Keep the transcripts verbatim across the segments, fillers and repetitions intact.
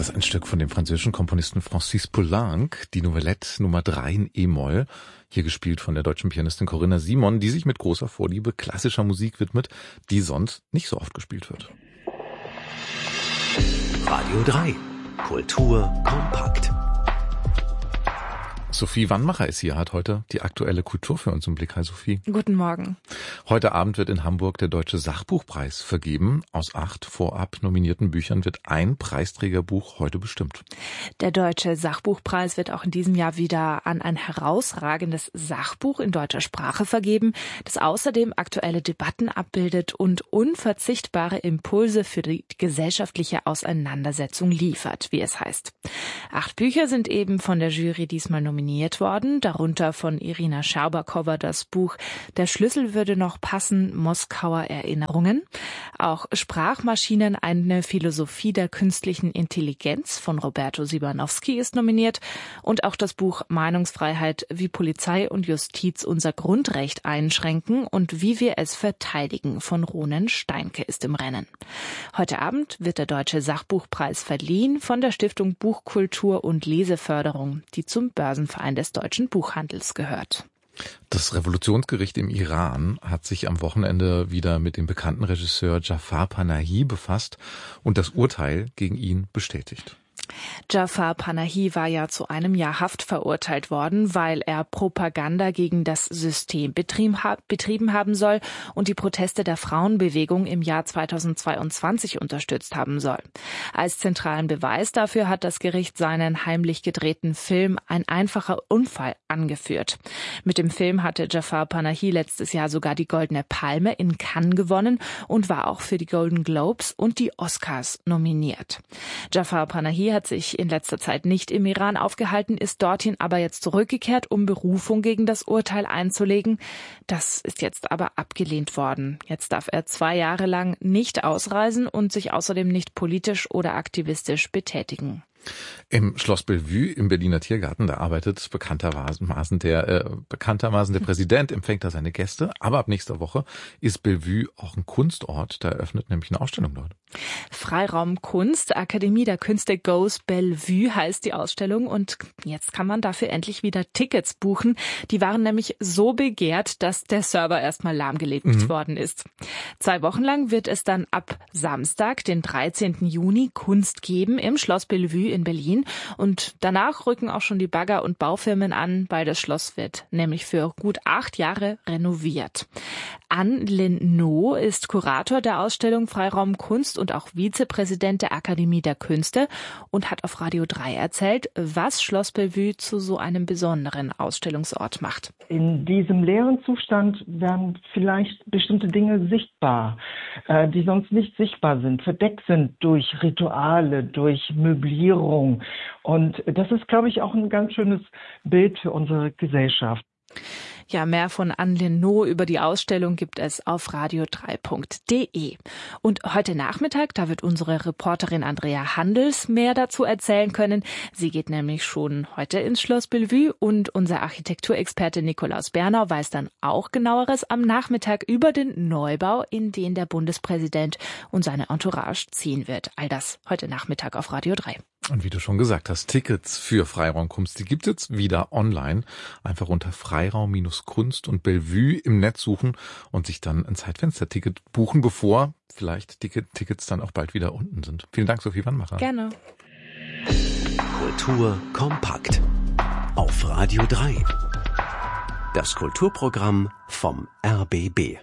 Das ist ein Stück von dem französischen Komponisten Francis Poulenc, die Novelette Nummer drei in E-Moll, hier gespielt von der deutschen Pianistin Corinna Simon, die sich mit großer Vorliebe klassischer Musik widmet, die sonst nicht so oft gespielt wird. Radio drei. Kultur kompakt. Sophie Wannmacher ist hier, hat heute die aktuelle Kultur für uns im Blick. Hi Sophie. Guten Morgen. Heute Abend wird in Hamburg der Deutsche Sachbuchpreis vergeben. Aus acht vorab nominierten Büchern wird ein Preisträgerbuch heute bestimmt. Der Deutsche Sachbuchpreis wird auch in diesem Jahr wieder an ein herausragendes Sachbuch in deutscher Sprache vergeben, das außerdem aktuelle Debatten abbildet und unverzichtbare Impulse für die gesellschaftliche Auseinandersetzung liefert, wie es heißt. Acht Bücher sind eben von der Jury diesmal nominiert worden, darunter von Irina Scherbakowa das Buch Der Schlüssel würde noch passen, Moskauer Erinnerungen. Auch Sprachmaschinen, eine Philosophie der künstlichen Intelligenz von Roberto Sibanowski ist nominiert und auch das Buch Meinungsfreiheit, wie Polizei und Justiz unser Grundrecht einschränken und wie wir es verteidigen von Ronen Steinke ist im Rennen. Heute Abend wird der Deutsche Sachbuchpreis verliehen von der Stiftung Buchkultur und Leseförderung, die zum Börsenverein des deutschen Buchhandels gehört. Das Revolutionsgericht im Iran hat sich am Wochenende wieder mit dem bekannten Regisseur Jafar Panahi befasst und das Urteil gegen ihn bestätigt. Jafar Panahi war ja zu einem Jahr Haft verurteilt worden, weil er Propaganda gegen das System betrieben haben soll und die Proteste der Frauenbewegung im Jahr zweitausendzweiundzwanzig unterstützt haben soll. Als zentralen Beweis dafür hat das Gericht seinen heimlich gedrehten Film Ein einfacher Unfall angeführt. Mit dem Film hatte Jafar Panahi letztes Jahr sogar die Goldene Palme in Cannes gewonnen und war auch für die Golden Globes und die Oscars nominiert. Jafar Panahi hat sich in letzter Zeit nicht im Iran aufgehalten, ist dorthin aber jetzt zurückgekehrt, um Berufung gegen das Urteil einzulegen. Das ist jetzt aber abgelehnt worden. Jetzt darf er zwei Jahre lang nicht ausreisen und sich außerdem nicht politisch oder aktivistisch betätigen. Im Schloss Bellevue im Berliner Tiergarten, da arbeitet bekanntermaßen der, äh, bekanntermaßen der Präsident, empfängt da seine Gäste. Aber ab nächster Woche ist Bellevue auch ein Kunstort, da eröffnet nämlich eine Ausstellung dort. Freiraum Kunst, Akademie der Künste Goes Bellevue heißt die Ausstellung und jetzt kann man dafür endlich wieder Tickets buchen. Die waren nämlich so begehrt, dass der Server erstmal lahmgelegt mhm. worden ist. Zwei Wochen lang wird es dann ab Samstag, den dreizehnten Juni, Kunst geben im Schloss Bellevue in Berlin und danach rücken auch schon die Bagger- und Baufirmen an, weil das Schloss wird nämlich für gut acht Jahre renoviert. Anne Lenot ist Kurator der Ausstellung Freiraum Kunst und auch Vizepräsident der Akademie der Künste und hat auf Radio drei erzählt, was Schloss Bellevue zu so einem besonderen Ausstellungsort macht. In diesem leeren Zustand werden vielleicht bestimmte Dinge sichtbar, äh, die sonst nicht sichtbar sind, verdeckt sind durch Rituale, durch Möblierung. Und das ist, glaube ich, auch ein ganz schönes Bild für unsere Gesellschaft. Ja, mehr von Anne Lenot über die Ausstellung gibt es auf radio drei punkt de. Und heute Nachmittag, da wird unsere Reporterin Andrea Handels mehr dazu erzählen können. Sie geht nämlich schon heute ins Schloss Bellevue und unser Architekturexperte Nikolaus Bernau weiß dann auch Genaueres am Nachmittag über den Neubau, in den der Bundespräsident und seine Entourage ziehen wird. All das heute Nachmittag auf Radio drei. Und wie du schon gesagt hast, Tickets für Freiraum Kunst, die gibt es jetzt wieder online. Einfach unter Freiraum Kunst und Bellevue im Netz suchen und sich dann ein Zeitfenster-Ticket buchen, bevor vielleicht die Tickets dann auch bald wieder unten sind. Vielen Dank, Sophie Wannmacher. Gerne. Kultur kompakt auf Radio drei. Das Kulturprogramm vom R B B.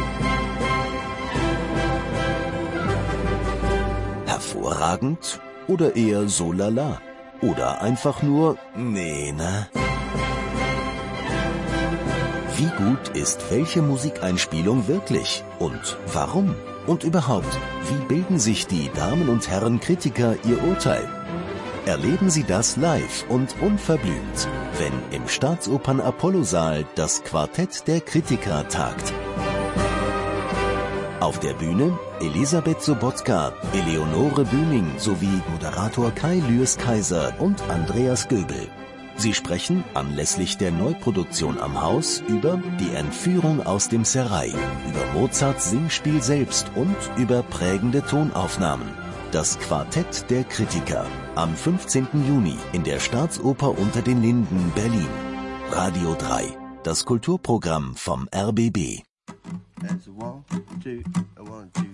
Hervorragend oder eher so lala? Oder einfach nur nee, ne? Wie gut ist welche Musikeinspielung wirklich? Und warum? Und überhaupt, wie bilden sich die Damen und Herren Kritiker ihr Urteil? Erleben Sie das live und unverblümt, wenn im Staatsopern Apollo-Saal das Quartett der Kritiker tagt. Auf der Bühne Elisabeth Sobotka, Eleonore Bühning sowie Moderator Kai Lüers-Kaiser und Andreas Göbel. Sie sprechen anlässlich der Neuproduktion am Haus über die Entführung aus dem Serail, über Mozarts Singspiel selbst und über prägende Tonaufnahmen. Das Quartett der Kritiker. Am fünfzehnten Juni in der Staatsoper unter den Linden, Berlin. Radio drei. Das Kulturprogramm vom R B B. That's one, two, one, two.